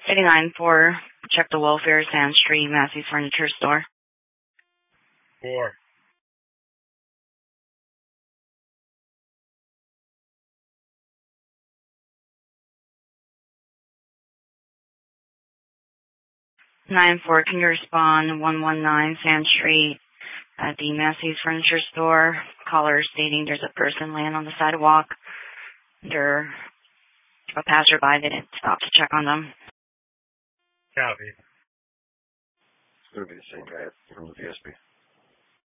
89-4, check the welfare, Sand Street, Massey's Furniture Store. 4. Nine four, can you respond 119 Sand Street at the Massey's Furniture Store? Caller stating there's a person laying on the sidewalk. They're a passerby. They didn't stop to check on them. Copy. It's going to be the same guy from the VSB.